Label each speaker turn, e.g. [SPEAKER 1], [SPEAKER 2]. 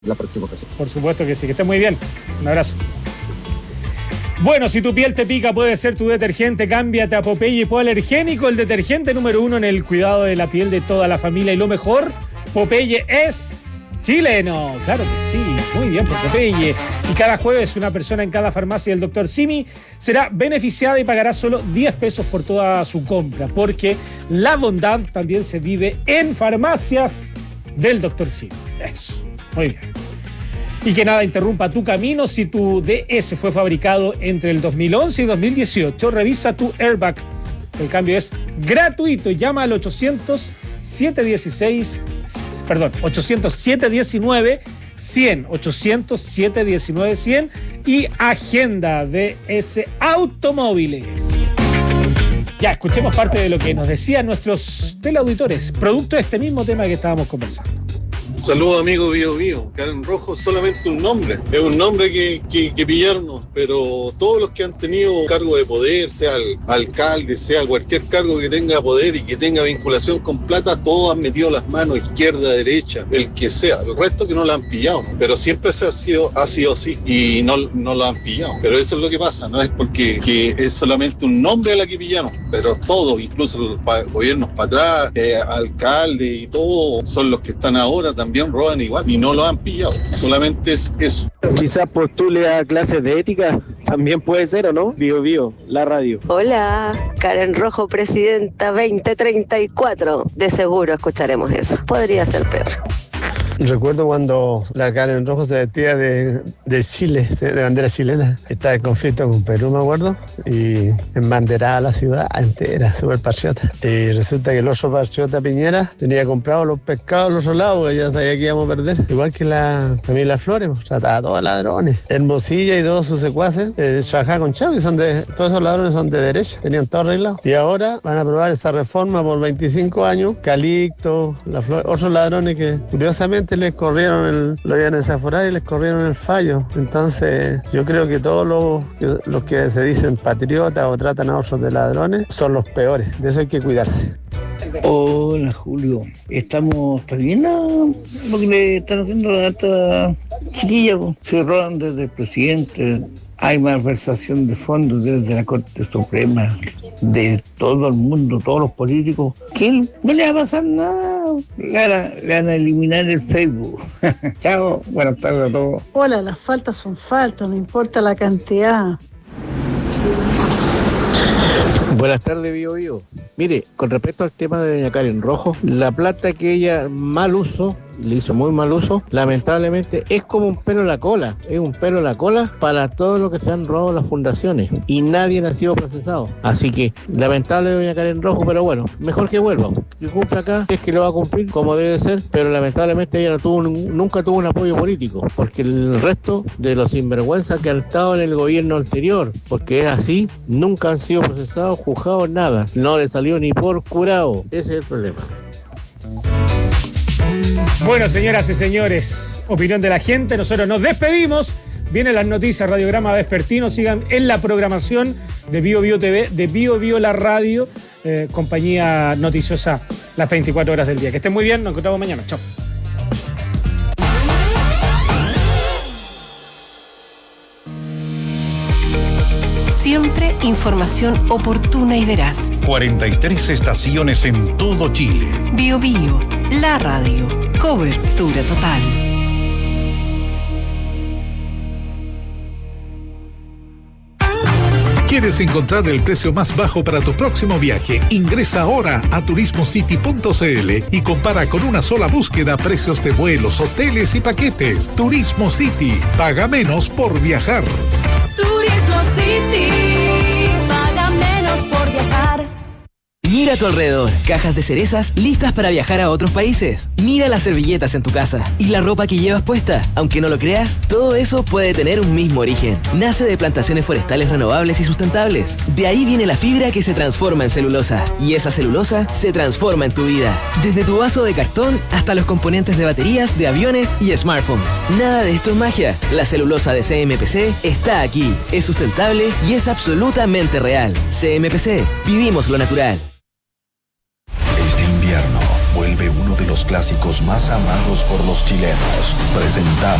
[SPEAKER 1] la próxima ocasión.
[SPEAKER 2] Por supuesto que sí, que estés muy bien. Un abrazo. Bueno, si tu piel te pica, puede ser tu detergente. Cámbiate a Popeye Hipoalergénico, el detergente número 1 en el cuidado de la piel de toda la familia. Y lo mejor, Popeye es chileno. Claro que sí, muy bien por Popeye. Y cada jueves una persona en cada farmacia del Dr. Simi será beneficiada y pagará solo 10 pesos por toda su compra, porque la bondad también se vive en farmacias del Dr. Simi. Eso, muy bien. Y que nada interrumpa tu camino. Si tu DS fue fabricado entre el 2011 y 2018, revisa tu airbag. El cambio es gratuito. Llama al 800-719-100, 800-719-100 y agenda DS Automóviles. Ya, escuchemos parte de lo que nos decían nuestros teleauditores, producto de este mismo tema que estábamos conversando.
[SPEAKER 3] Saludos amigo Bio Bio. Karen Rojo es solamente un nombre, es un nombre que pillarnos, pero todos los que han tenido cargo de poder, sea el alcalde, sea cualquier cargo que tenga poder y que tenga vinculación con plata, todos han metido las manos izquierda, derecha, el que sea, el resto que no lo han pillado, pero siempre ha sido así y no lo han pillado, pero eso es lo que pasa, no es porque que es solamente un nombre a la que pillaron, pero todos, incluso los gobiernos para atrás, alcalde y todos son los que están ahora también roban igual y no lo han pillado, solamente es eso.
[SPEAKER 4] Quizás postule a clases de ética, también puede ser, ¿o no? Bio Bio, la radio.
[SPEAKER 5] Hola, Karen Rojo, presidenta 2034. De seguro escucharemos eso. Podría ser peor.
[SPEAKER 4] Recuerdo cuando la Karen Rojo se vestía de Chile, de bandera chilena. Estaba en conflicto con Perú, me acuerdo, y embanderaba la ciudad entera, súper patriota. Y resulta que el otro patriota Piñera tenía comprado los pescados al otro lado, porque ya sabía que íbamos a perder. Igual que la familia Flores, pues, trataba a todos ladrones. Hermosilla y todos sus secuaces trabajaban con Chávez, todos esos ladrones son de derecha, tenían todo arreglado. Y ahora van a aprobar esa reforma por 25 años. Calixto, la Flores, otros ladrones que curiosamente les corrieron lo iban a desaforar y les corrieron el fallo. Entonces yo creo que todos los que se dicen patriotas o tratan a otros de ladrones son los peores. De eso hay que cuidarse.
[SPEAKER 6] Hola Julio, ¿está bien lo que le están haciendo a esta chiquilla? Se roban desde el presidente, hay malversación de fondos desde la Corte Suprema, de todo el mundo, todos los políticos. ¿Qué? No le va a pasar nada, le van a eliminar el Facebook. Chao, buenas tardes a todos.
[SPEAKER 7] Hola, las faltas son faltas, no importa la cantidad.
[SPEAKER 8] Buenas tardes, Bio Bio. Mire, con respecto al tema de doña Karen Rojo, la plata que ella le hizo muy mal uso, lamentablemente es como un pelo en la cola, es un pelo en la cola para todo lo que se han robado las fundaciones y nadie ha sido procesado. Así que lamentable doña Karen Rojo, pero bueno, mejor que vuelva, que cumpla acá, es que lo va a cumplir como debe ser, pero lamentablemente ella nunca tuvo un apoyo político, porque el resto de los sinvergüenzas que han estado en el gobierno anterior, porque es así, nunca han sido procesados, juzgados, nada, no le salió ni por curado, ese es el problema.
[SPEAKER 2] Bueno, señoras y señores, opinión de la gente, nosotros nos despedimos. Vienen las noticias, Radiograma Vespertino, sigan en la programación de Bio Bio TV, de Bio Bio la radio, compañía noticiosa las 24 horas del día. Que estén muy bien, nos encontramos mañana, chao.
[SPEAKER 9] Siempre información oportuna y veraz.
[SPEAKER 10] 43 estaciones en todo Chile.
[SPEAKER 9] Bio Bio, la radio. Cobertura total.
[SPEAKER 10] ¿Quieres encontrar el precio más bajo para tu próximo viaje? Ingresa ahora a turismocity.cl y compara con una sola búsqueda precios de vuelos, hoteles y paquetes. Turismo City. Paga menos por viajar.
[SPEAKER 11] Turismo City. Paga menos por viajar.
[SPEAKER 12] Mira a tu alrededor, cajas de cerezas listas para viajar a otros países. Mira las servilletas en tu casa y la ropa que llevas puesta. Aunque no lo creas, todo eso puede tener un mismo origen. Nace de plantaciones forestales renovables y sustentables. De ahí viene la fibra que se transforma en celulosa. Y esa celulosa se transforma en tu vida. Desde tu vaso de cartón hasta los componentes de baterías, de aviones y smartphones. Nada de esto es magia. La celulosa de CMPC está aquí. Es sustentable y es absolutamente real. CMPC. Vivimos lo natural.
[SPEAKER 10] Vuelve uno de los
[SPEAKER 1] los clásicos más amados por los chilenos. Presentamos